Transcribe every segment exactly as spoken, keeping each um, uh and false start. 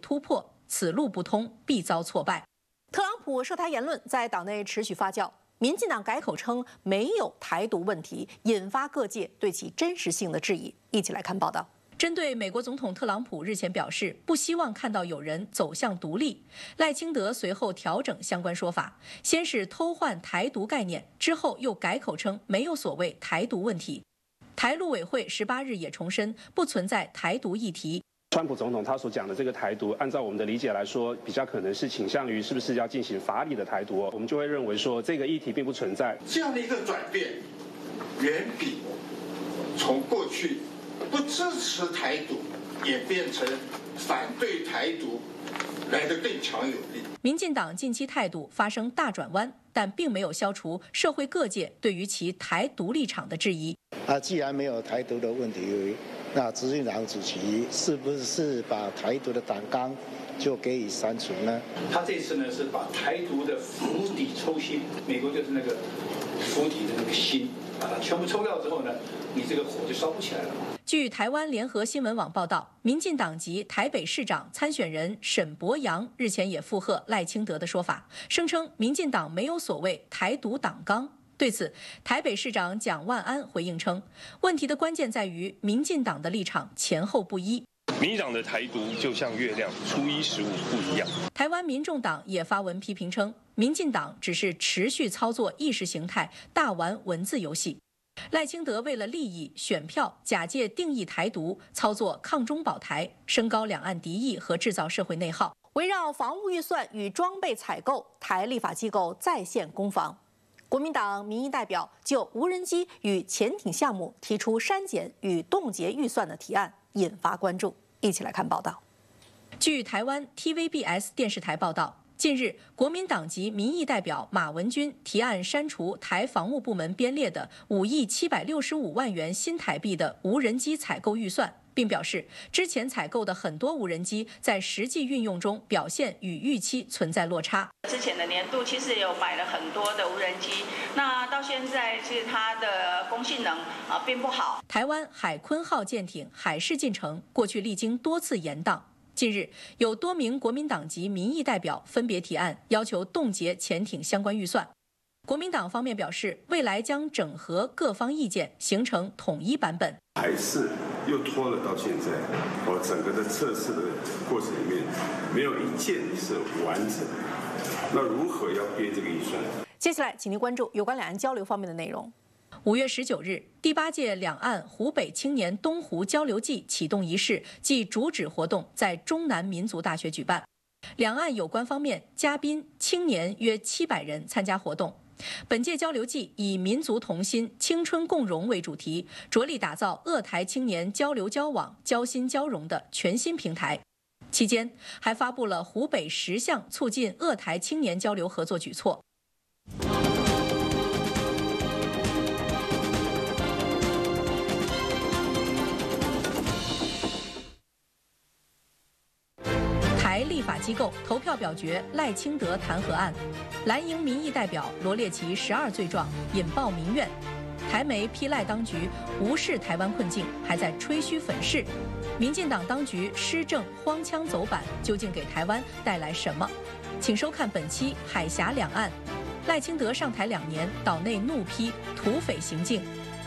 突破，此路不通，必遭挫败。特朗普涉台言论在岛内持续发酵，民进党改口称没有台独问题，引发各界对其真实性的质疑。一起来看报道。针对美国总统特朗普日前表示不希望看到有人走向独立，赖清德随后调整相关说法，先是偷换台独概念，之后又改口称没有所谓台独问题。台陆委会十八日也重申不存在台独议题。 川普总统他所讲的这个台独，按照我们的理解来说，比较可能是倾向于是不是要进行法理的台独，我们就会认为说这个议题并不存在。 这样的一个转变，远比从过去不支持台独演变成反对台独来得更强有力。 民进党近期态度发生大转弯，但并没有消除社会各界对于其台独立场的质疑。 啊，既然没有台独的问题，那执行长主席是不是把台独的党纲就给予删除呢？ 他这次呢是把台独的釜底抽薪，美国就是那个釜底的那个芯，把它全部抽掉之后呢，你这个火就烧不起来了嘛。 据台湾联合新闻网报道，民进党籍台北市长参选人沈伯洋日前也附和赖清德的说法，声称民进党没有所谓台独党纲。对此，台北市长蒋万安回应称，问题的关键在于民进党的立场前后不一。 民进党的台独就像月亮，初一十五不一样。 台湾民众党也发文批评称，民进党只是持续操作意识形态，大玩文字游戏。赖清德为了利益选票，假借定义台独，操作抗中保台，升高两岸敌意和制造社会内耗。围绕防务预算与装备采购，台立法机构再现攻防。国民党民意代表就无人机与潜艇项目提出删减与冻结预算的提案，引发关注。一起来看报道。据台湾 T V B S 电视台报道，近日，国民党籍民意代表马文君提案删除台防务部门编列的五亿七百六十五万元新台币的无人机采购预算，并表示之前采购的很多无人机在实际运用中表现与预期存在落差。 之前的年度其实有买了很多的无人机，那到现在其实它的公信能啊并不好。 台湾海鲲号舰艇海事进程过去历经多次延宕。近日，有多名国民党籍民意代表分别提案，要求冻结潜艇相关预算。国民党方面表示，未来将整合各方意见，形成统一版本。 还是又拖了到现在，我整个的测试的过程里面，没有一件是完整的。那如何要编这个预算？ 接下来，请您关注有关两岸交流方面的内容。五月十九日，第八届两岸湖北青年东湖交流季启动仪式暨主旨活动在中南民族大学举办。两岸有关方面嘉宾青年约七百人参加活动。本届交流季以民族同心、青春共融为主题，着力打造鄂台青年交流交往、交心交融的全新平台。期间还发布了湖北十项促进鄂台青年交流合作举措。台立法机构投票表决赖清德弹劾案，蓝营民意代表罗列其十二罪状，引爆民怨。台媒批赖当局无视台湾困境，还在吹嘘粉饰。民进党当局施政荒腔走板，究竟给台湾带来什么？请收看本期《海峡两岸》。赖清德上台两年，岛内怒批土匪行径。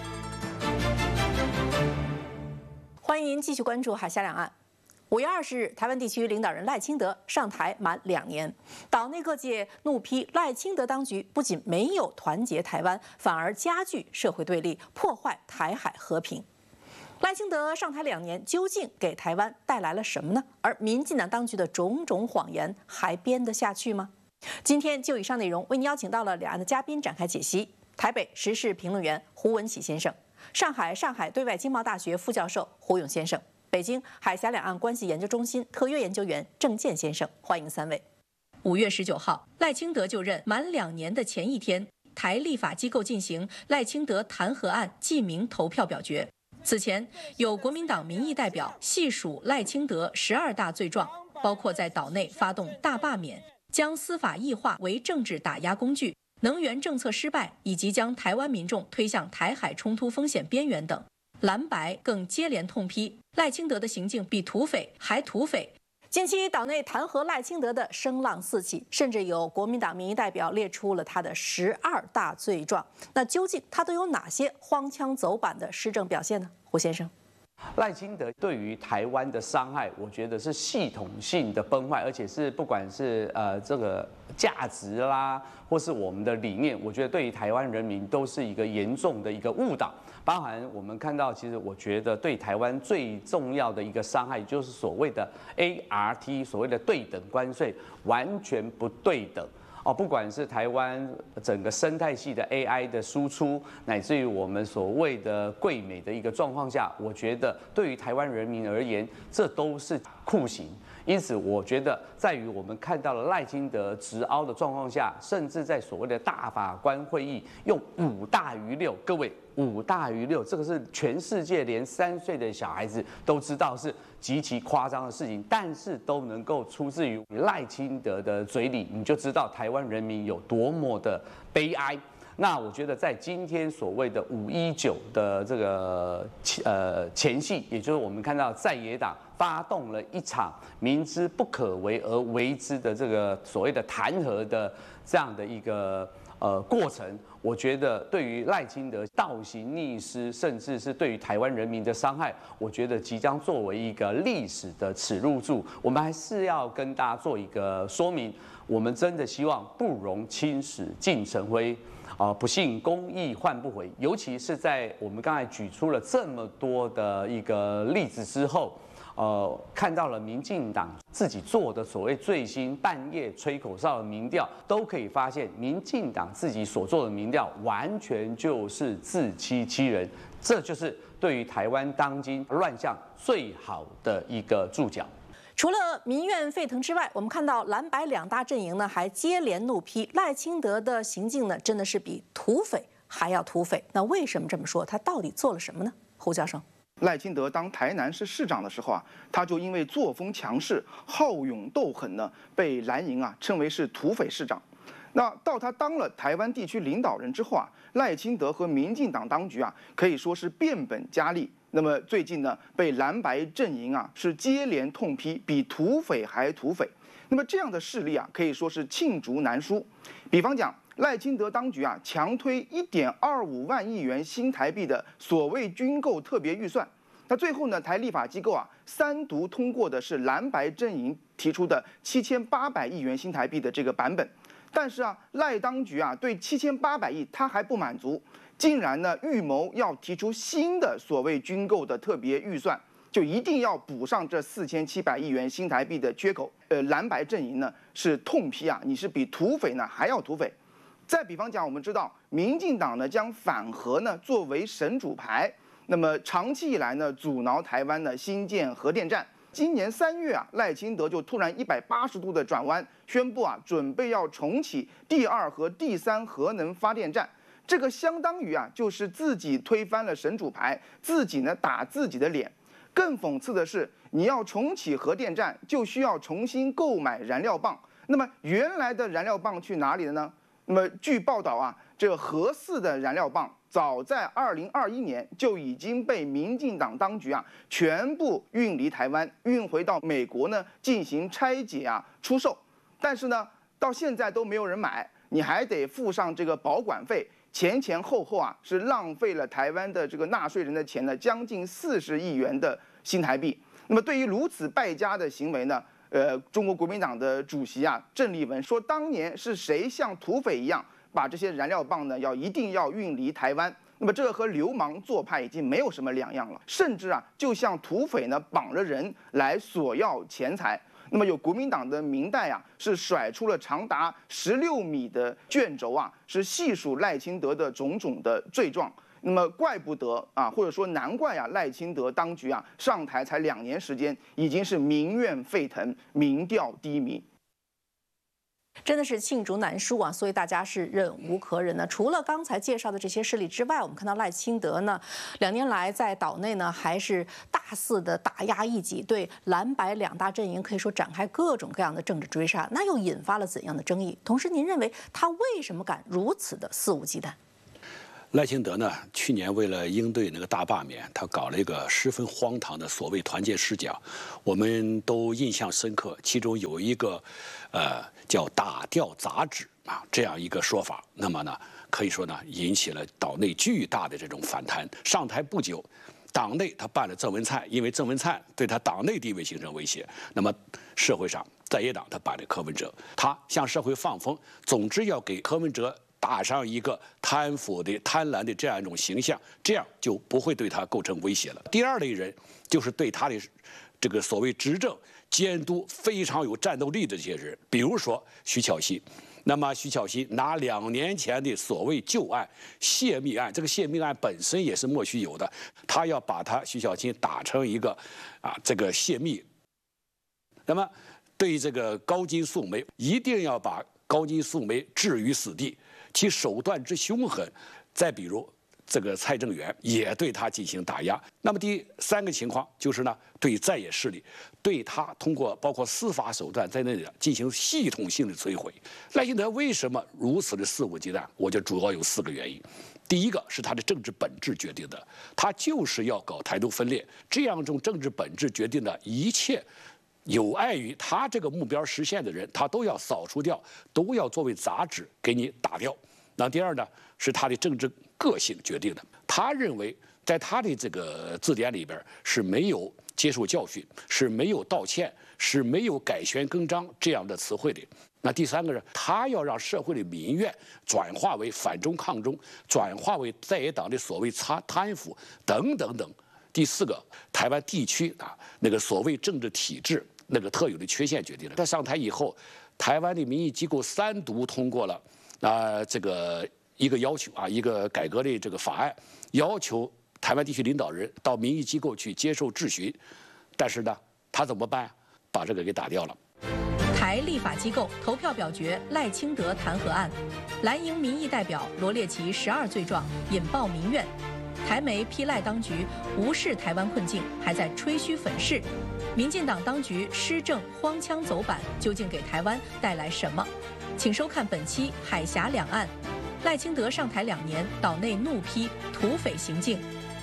欢迎您继续关注《海峡两岸》。五月二十日，台湾地区领导人赖清德上台满两年，岛内各界怒批赖清德当局不仅没有团结台湾，反而加剧社会对立，破坏台海和平。赖清德上台两年，究竟给台湾带来了什么呢？而民进党当局的种种谎言还编得下去吗？今天就以上内容，为您邀请到了两岸的嘉宾展开解析。台北时事评论员胡文喜先生，上海上海对外经贸大学副教授胡勇先生，北京海峡两岸关系研究中心特约研究员郑健先生，欢迎三位。五月十九号，赖清德就任满两年的前一天，台立法机构进行赖清德弹劾案记名投票表决。此前，有国民党民意代表细数赖清德十二大罪状，包括在岛内发动大罢免、将司法异化为政治打压工具、能源政策失败，以及将台湾民众推向台海冲突风险边缘等。蓝白更接连痛批赖清德的行径比土匪还土匪。 近期岛内弹劾赖清德的声浪四起，甚至有国民党民意代表列出了他的十二大罪状。那究竟他都有哪些荒腔走板的施政表现呢？胡先生。 赖清德对于台湾的伤害，我觉得是系统性的崩坏，而且是不管是呃这个价值啦，或是我们的理念，我觉得对于台湾人民都是一个严重的一个误导。包含我们看到，其实我觉得对台湾最重要的一个伤害，就是所谓的 A R T， 所谓的对等关税，完全不对等。 哦，不管是台湾整个生态系的 A I 的输出，乃至于我们所谓的贵美的一个状况下，我觉得对于台湾人民而言，这都是酷刑。因此，我觉得在于我们看到了赖清德直凹的状况下，甚至在所谓的大法官会议用五大于六，各位五大于六，这个是全世界连三岁的小孩子都知道是极其夸张的事情，但是都能够出自于赖清德的嘴里，你就知道台湾人民有多么的悲哀。 那我觉得，在今天所谓的五一九的这个呃前夕，也就是我们看到在野党发动了一场明知不可为而为之的这个所谓的弹劾的这样的一个呃过程，我觉得对于赖清德倒行逆施，甚至是对于台湾人民的伤害，我觉得即将作为一个历史的耻辱柱。我们还是要跟大家做一个说明，我们真的希望不容青史尽成灰。 啊，不幸公益换不回，尤其是在我们刚才举出了这么多的一个例子之后，呃，看到了民进党自己做的所谓最新半夜吹口哨的民调，都可以发现，民进党自己所做的民调完全就是自欺欺人，这就是对于台湾当今乱象最好的一个注脚。 除了民怨沸腾之外，我们看到蓝白两大阵营呢，还接连怒批赖清德的行径呢，真的是比土匪还要土匪。那为什么这么说？他到底做了什么呢？胡教授， 赖清德当台南市市长的时候啊，他就因为作风强势、好勇斗狠呢，被蓝营啊称为是土匪市长。那到他当了台湾地区领导人之后啊，赖清德和民进党当局啊，可以说是变本加厉。 那么最近呢，被蓝白阵营啊是接连痛批，比土匪还土匪。那么这样的事例啊，可以说是罄竹难书。比方讲，赖清德当局啊强推一点二五万亿元新台币的所谓军购特别预算，那最后呢，台立法机构啊三读通过的是蓝白阵营提出的七千八百亿元新台币的这个版本。但是啊，赖当局啊对七千八百亿他还不满足。 竟然呢，预谋要提出新的所谓军购的特别预算，就一定要补上这四千七百亿元新台币的缺口。呃，蓝白阵营呢是痛批啊，你是比土匪呢还要土匪。再比方讲，我们知道民进党呢将反核呢作为神主牌，那么长期以来呢阻挠台湾呢新建核电站。今年三月啊，赖清德就突然一百八十度的转弯，宣布啊准备要重启第二和第三核能发电站。 这个相当于啊，就是自己推翻了神主牌，自己呢打自己的脸。更讽刺的是，你要重启核电站，就需要重新购买燃料棒。那么原来的燃料棒去哪里了呢？那么据报道啊，这个核四的燃料棒早在二零二一年就已经被民进党当局啊全部运离台湾，运回到美国呢进行拆解啊出售。但是呢，到现在都没有人买，你还得付上这个保管费。 前前后后啊，是浪费了台湾的这个纳税人的钱呢，将近四十亿元的新台币。那么对于如此败家的行为呢，呃，中国国民党的主席啊，郑丽文说，当年是谁像土匪一样把这些燃料棒呢，要一定要运离台湾？那么这和流氓做派已经没有什么两样了，甚至啊，就像土匪呢绑着人来索要钱财。 那么有国民党的民代啊，是甩出了长达十六米的卷轴啊，是细数赖清德的种种的罪状。那么怪不得啊，或者说难怪啊，赖清德当局啊上台才两年时间，已经是民怨沸腾，民调低迷。 真的是罄竹难书啊，所以大家是忍无可忍呢。除了刚才介绍的这些事例之外，我们看到赖清德呢，两年来在岛内呢还是大肆的打压异己，对蓝白两大阵营可以说展开各种各样的政治追杀，那又引发了怎样的争议？同时，您认为他为什么敢如此的肆无忌惮？ 赖清德呢，去年为了应对那个大罢免，他搞了一个十分荒唐的所谓团结视角，我们都印象深刻。其中有一个，呃，叫打掉杂质啊这样一个说法。那么呢，可以说呢，引起了岛内巨大的这种反弹。上台不久，党内他办了郑文灿，因为郑文灿对他党内地位形成威胁。那么社会上在野党他办了柯文哲，他向社会放风，总之要给柯文哲打上一个贪腐的、贪婪的这样一种形象，这样就不会对他构成威胁了。第二类人就是对他的这个所谓执政监督非常有战斗力的这些人，比如说徐巧芯。那么徐巧芯拿两年前的所谓旧案泄密案，这个泄密案本身也是莫须有的，他要把他徐巧芯打成一个啊这个泄密。那么对这个高金素梅，一定要把高金素梅置于死地。其手段之凶狠，再比如这个蔡正元也对他进行打压。那么第三个情况就是呢，对在野势力，对他通过包括司法手段在内的进行系统性的摧毁。赖清德为什么如此的肆无忌惮？我觉得主要有四个原因。第一个是他的政治本质决定的，他就是要搞台独分裂，这样一种政治本质决定的一切有碍于他这个目标实现的人，他都要扫除掉，都要作为杂质给你打掉。那第二呢，是他的政治个性决定的。他认为，在他的这个字典里边是没有接受教训，是没有道歉，是没有改弦更张这样的词汇的。那第三个呢，他要让社会的民怨转化为反中抗中，转化为在野党的所谓贪贪腐等等等。第四个，台湾地区啊那个所谓政治体制那个特有的缺陷决定了。他上台以后，台湾的民意机构三读通过了啊、呃、这个一个要求啊一个改革的这个法案，要求台湾地区领导人到民意机构去接受质询，但是呢，他怎么办？把这个给打掉了。 台立法机构投票表决赖清德弹劾案，蓝营民意代表罗列其十二罪状，引爆民怨。台媒批赖当局无视台湾困境，还在吹嘘粉饰。民进党当局施政荒腔走板，究竟给台湾带来什么？请收看本期《海峡两岸》。赖清德上台两年，岛内怒批土匪行径。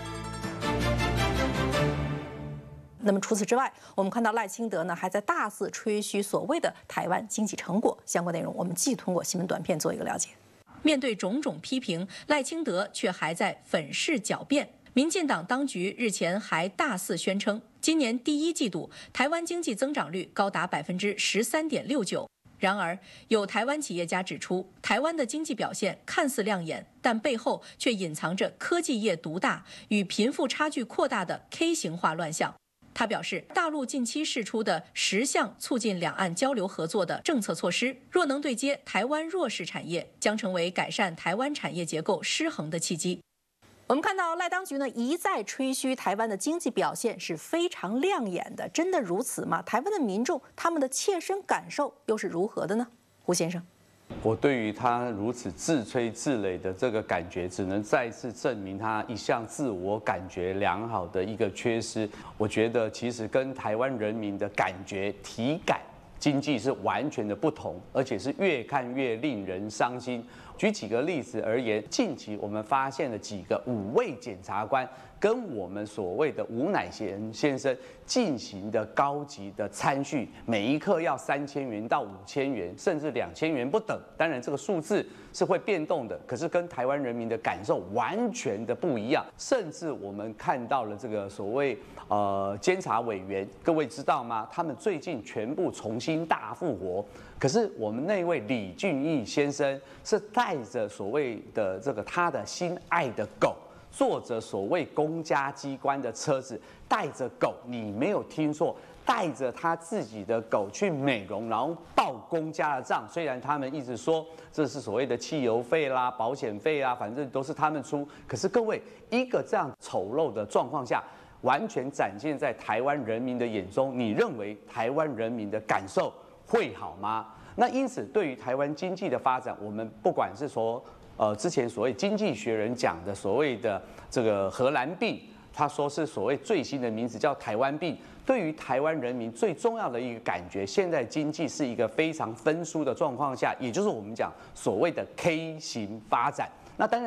那么除此之外，我们看到赖清德呢还在大肆吹嘘所谓的台湾经济成果。相关内容我们继续通过新闻短片做一个了解。面对种种批评，赖清德却还在粉饰狡辩。民进党当局日前还大肆宣称，今年第一季度台湾经济增长率高达百分之十三点六九。然而，有台湾企业家指出，台湾的经济表现看似亮眼，但背后却隐藏着科技业独大与贫富差距扩大的 K 型化乱象。他表示，大陆近期释出的十项促进两岸交流合作的政策措施，若能对接台湾弱势产业，将成为改善台湾产业结构失衡的契机。我们看到赖当局呢一再吹嘘台湾的经济表现是非常亮眼的，真的如此吗？台湾的民众他们的切身感受又是如何的呢？胡先生。 我对于他如此自吹自擂的这个感觉，只能再次证明他一向自我感觉良好的一个缺失。我觉得其实跟台湾人民的感觉、体感、经济是完全的不同，而且是越看越令人伤心。举几个例子而言，近期我们发现了几个五位检察官跟我们所谓的吴乃贤先生进行的高级的参叙，每一克要三千元到五千元，甚至两千元不等。当然，这个数字是会变动的，可是跟台湾人民的感受完全的不一样。甚至我们看到了这个所谓呃监察委员，各位知道吗？他们最近全部重新大复活。可是我们那位李俊毅先生是带着所谓的这个他的心爱的狗，坐着所谓公家机关的车子，带着狗，你没有听错，带着他自己的狗去美容，然后报公家的账。虽然他们一直说这是所谓的汽油费啦、保险费啦，反正都是他们出。可是各位，一个这样丑陋的状况下，完全展现在台湾人民的眼中，你认为台湾人民的感受会好吗？那因此，对于台湾经济的发展，我们不管是说，呃，之前所谓经济学人讲的所谓的这个荷兰病，他说是所谓最新的名字叫台湾病。对于台湾人民最重要的一个感觉，现在经济是一个非常分殊的状况下，也就是我们讲所谓的 K 型发展。那当然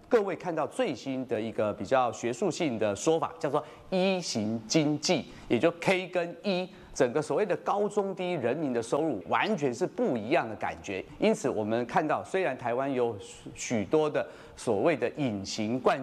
各位看到最新的一个比较学术性的说法，叫做一型经济，也就 K 跟 E。整个所谓的高中低人民的收入完全是不一样的感觉，因此我们看到，虽然台湾有许多的所谓的隐形冠